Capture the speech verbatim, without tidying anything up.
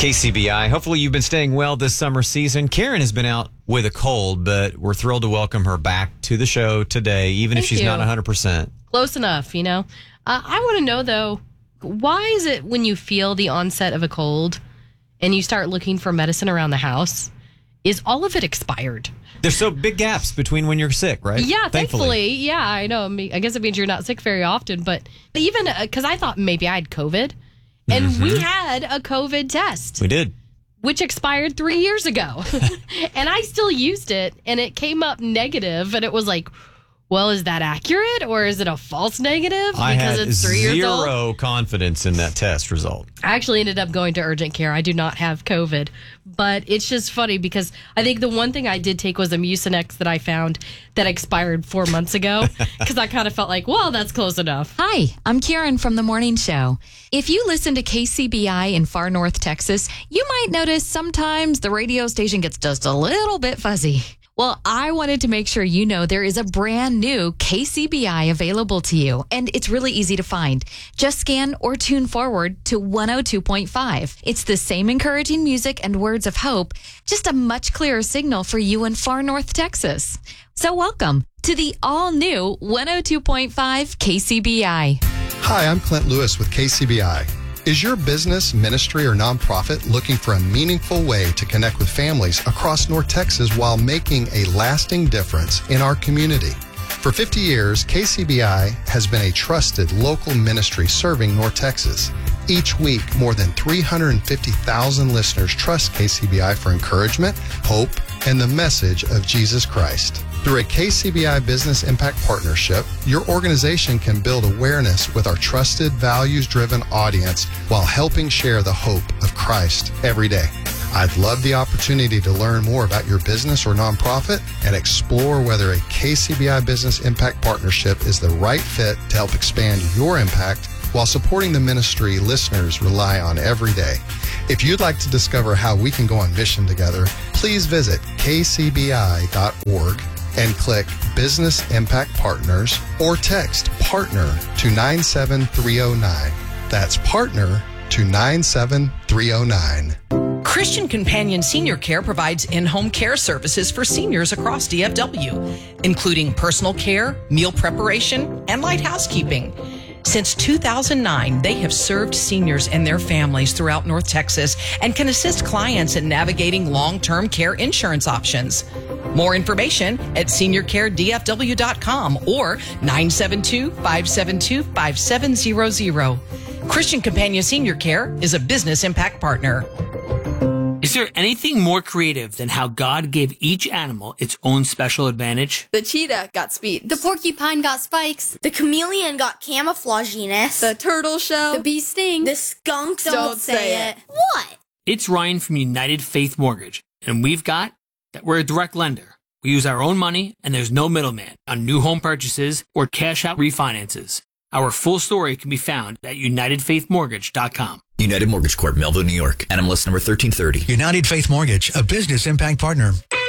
K C B I. Hopefully you've been staying well this summer season. Karen has been out with a cold, but we're thrilled to welcome her back to the show today, even Thank if she's you. not one hundred percent. Close enough, you know. Uh, I want to know, though, why is it when you feel the onset of a cold and you start looking for medicine around the house, is all of it expired? There's so big gaps between when you're sick, right? Yeah, thankfully. Thankfully. Yeah, I know. I mean, I guess it means you're not sick very often, but even because uh, I thought maybe I had COVID, and Mm-hmm. we had a COVID test. We did. Which expired three years ago. And I still used it, and it came up negative, and it was like, well, is that accurate, or is it a false negative because I had it's three years old? zero confidence in that test result. I actually ended up going to urgent care. I do not have COVID, but it's just funny because I think the one thing I did take was a Mucinex that I found that expired four months ago because I kind of felt like, well, that's close enough. Hi, I'm Karen from The Morning Show. If you listen to K C B I in far north Texas, you might notice sometimes the radio station gets just a little bit fuzzy. Well, I wanted to make sure you know there is a brand new K C B I available to you, and it's really easy to find. Just scan or tune forward to one oh two point five. It's the same encouraging music and words of hope, just a much clearer signal for you in far north Texas. So welcome to the all-new one oh two point five K C B I. Hi, I'm Clint Lewis with K C B I. Is your business, ministry, or nonprofit looking for a meaningful way to connect with families across North Texas while making a lasting difference in our community? For fifty years, K C B I has been a trusted local ministry serving North Texas. Each week, more than three hundred fifty thousand listeners trust K C B I for encouragement, hope, and the message of Jesus Christ. Through a K C B I Business Impact Partnership, your organization can build awareness with our trusted, values-driven audience while helping share the hope of Christ every day. I'd love the opportunity to learn more about your business or nonprofit and explore whether a K C B I Business Impact Partnership is the right fit to help expand your impact while supporting the ministry listeners rely on every day. If you'd like to discover how we can go on mission together, please visit k c b i dot org and click Business Impact Partners or text PARTNER to nine seven three oh nine. That's PARTNER to nine seven three oh nine. Christian Companion Senior Care provides in-home care services for seniors across D F W, including personal care, meal preparation, and light housekeeping. Since two thousand nine, they have served seniors and their families throughout North Texas and can assist clients in navigating long-term care insurance options. More information at senior care d f w dot com or nine seven two, five seven two, five seven zero zero. Christian Companion Senior Care is a business impact partner. Is there anything more creative than how God gave each animal its own special advantage? The cheetah got speed. The porcupine got spikes. The chameleon got camouflaginess. The turtle shell. The bee sting. The skunk don't, Don't say, say it. What? It's Ryan from United Faith Mortgage, and we've got that we're a direct lender. We use our own money, and there's no middleman on new home purchases or cash out refinances. Our full story can be found at united faith mortgage dot com. United Mortgage Corp, Melville, New York. N M L S number thirteen thirty. United Faith Mortgage, a business impact partner.